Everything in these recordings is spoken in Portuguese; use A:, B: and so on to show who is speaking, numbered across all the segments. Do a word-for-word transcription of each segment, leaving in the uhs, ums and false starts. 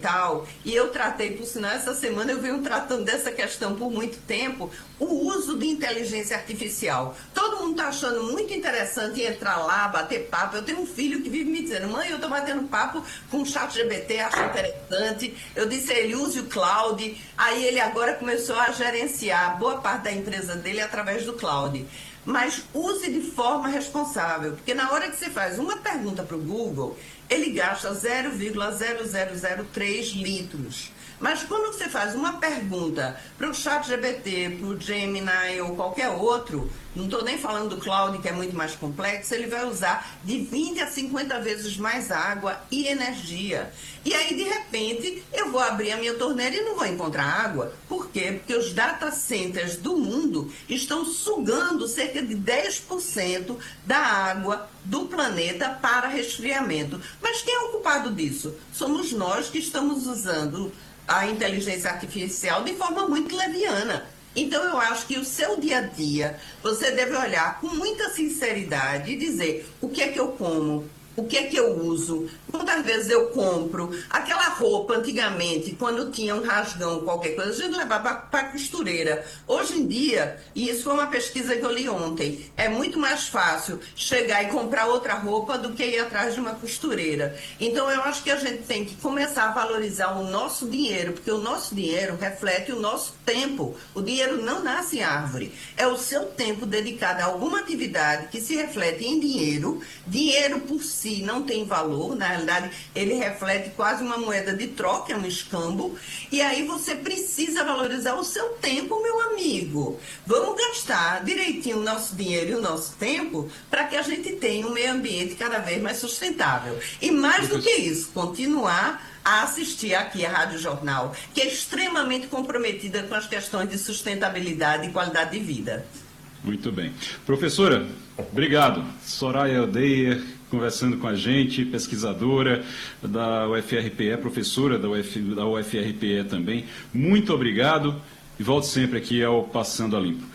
A: digital, e eu tratei, por sinal, essa semana eu venho tratando dessa questão por muito tempo, o uso de inteligência artificial. Todo mundo está achando muito interessante entrar lá, bater papo. Eu tenho um filho que vive me dizendo, mãe, eu estou batendo papo com o chat G P T, acho interessante. Eu disse a ele, use o cloud. Aí ele agora começou a gerenciar boa parte da empresa dele através do cloud. Mas use de forma responsável, porque na hora que você faz uma pergunta para o Google, ele gasta zero vírgula zero zero zero três litros. Mas quando você faz uma pergunta para o chat G P T, para o Gemini ou qualquer outro, não estou nem falando do cloud, que é muito mais complexo, ele vai usar de vinte a cinquenta vezes mais água e energia. E aí, de repente, eu vou abrir a minha torneira e não vou encontrar água. Por quê? Porque os data centers do mundo estão sugando cerca de dez por cento da água do planeta para resfriamento. Mas quem é o culpado disso? Somos nós que estamos usando a inteligência artificial de forma muito leviana. Então, eu acho que o seu dia a dia, você deve olhar com muita sinceridade e dizer o que é que eu como, o que é que eu uso, quantas vezes eu compro. Aquela roupa, antigamente, quando tinha um rasgão, qualquer coisa, a gente levava para a costureira. Hoje em dia, e isso foi uma pesquisa que eu li ontem, é muito mais fácil chegar e comprar outra roupa do que ir atrás de uma costureira. Então, eu acho que a gente tem que começar a valorizar o nosso dinheiro, porque o nosso dinheiro reflete o nosso tempo. O dinheiro não nasce em árvore. É o seu tempo dedicado a alguma atividade que se reflete em dinheiro. Dinheiro por si não tem valor, na realidade ele reflete quase uma moeda de troca, é um escambo, e aí você precisa valorizar o seu tempo, meu amigo. Vamos gastar direitinho o nosso dinheiro e o nosso tempo para que a gente tenha um meio ambiente cada vez mais sustentável. E mais do que isso, continuar a assistir aqui a Rádio Jornal, que é extremamente comprometida com as questões de sustentabilidade e qualidade de vida.
B: Muito bem. Professora, obrigado. Soraya Odeia, conversando com a gente, pesquisadora da U F R P E, professora da, Uf, da U F R P E também. Muito obrigado e volte sempre aqui ao Passando a Limpo.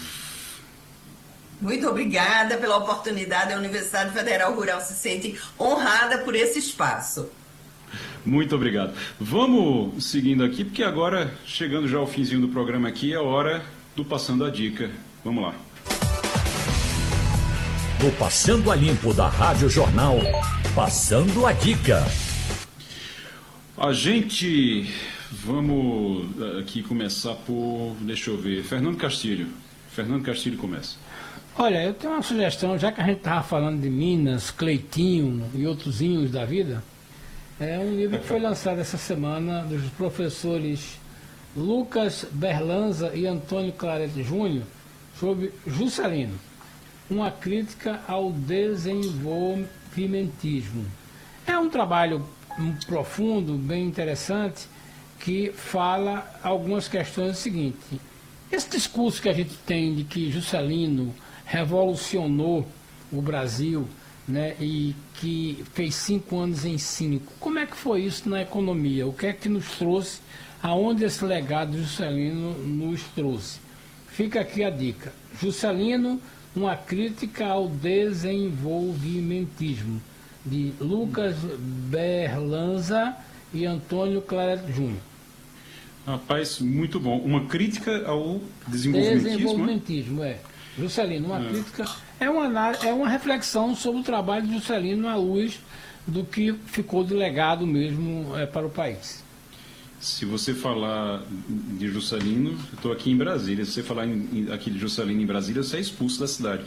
A: Muito obrigada pela oportunidade. A Universidade Federal Rural se sente honrada por esse espaço.
B: Muito obrigado. Vamos seguindo aqui, porque agora, chegando já ao finzinho do programa aqui, é a hora do Passando a Dica. Vamos lá.
C: No Passando a Limpo da Rádio Jornal, Passando a Dica.
B: A gente, vamos aqui começar por, deixa eu ver, Fernando Castilho. Fernando Castilho começa.
D: Olha, eu tenho uma sugestão, já que a gente estava falando de Minas, Cleitinho e outros inhos da vida, é um livro que foi lançado essa semana dos professores Lucas Berlanza e Antônio Clarete Júnior sobre Juscelino, uma crítica ao desenvolvimentismo. É um trabalho profundo, bem interessante, que fala algumas questões seguintes. Esse discurso que a gente tem de que Juscelino revolucionou o Brasil, né, e que fez cinco anos em cinco, como é que foi isso na economia? O que é que nos trouxe, aonde esse legado de Juscelino nos trouxe? Fica aqui a dica. Juscelino, uma crítica ao desenvolvimentismo, de Lucas Berlanza e Antônio Clarete Júnior.
B: Rapaz, muito bom. Uma crítica ao desenvolvimentismo?
D: Desenvolvimentismo, é. Juscelino, uma é. crítica, é uma, é uma reflexão sobre o trabalho de Juscelino à luz do que ficou de legado mesmo é, para o país.
B: Se você falar de Juscelino, eu estou aqui em Brasília, se você falar em, aqui de Juscelino em Brasília, você é expulso da cidade.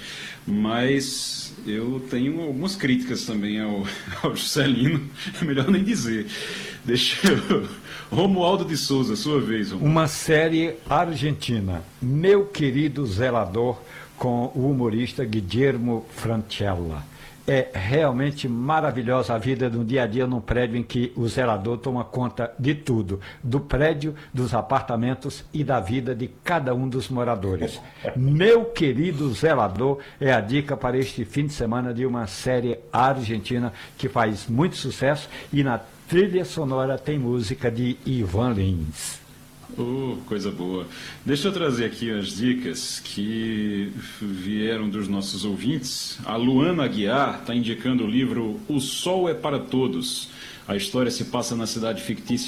B: Mas eu tenho algumas críticas também ao, ao Juscelino, é melhor nem dizer. Deixa eu... Romualdo de Souza, sua vez, Romualdo.
E: Uma série argentina, Meu Querido Zelador, com o humorista Guillermo Francella. É realmente maravilhosa a vida no dia a dia num prédio em que o zelador toma conta de tudo, do prédio, dos apartamentos e da vida de cada um dos moradores. Meu Querido Zelador é a dica para este fim de semana de uma série argentina que faz muito sucesso e na trilha sonora tem música de Ivan Lins.
B: Oh, coisa boa. Deixa eu trazer aqui as dicas que vieram dos nossos ouvintes. A Luana Aguiar está indicando o livro O Sol é para Todos. A história se passa na cidade fictícia